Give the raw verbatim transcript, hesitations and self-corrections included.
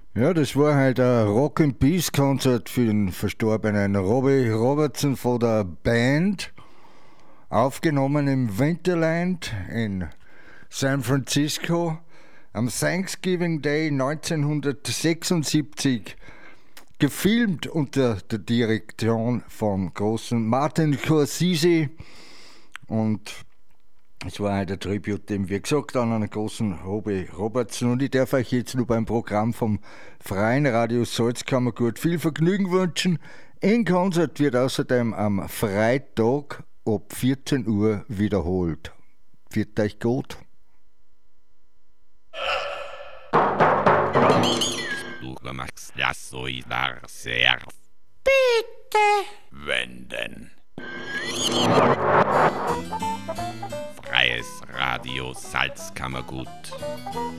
Ja, das war halt ein Rock and Peace Konzert für den verstorbenen Robbie Robertson von der Band, aufgenommen im Winterland in San Francisco am Thanksgiving Day neunzehnhundertsechsundsiebzig, gefilmt unter der Direktion vom großen Martin Scorsese. Und es war halt ein Tribute, dem wie gesagt, an einen großen Robbie Robertson. Und ich darf euch jetzt nur beim Programm vom Freien Radio Salzkammergut viel Vergnügen wünschen. Ein Konzert wird außerdem am Freitag ab vierzehn Uhr wiederholt. Wird euch gut. Du machst das so sehr. Bitte wenden. Freies Radio Salzkammergut.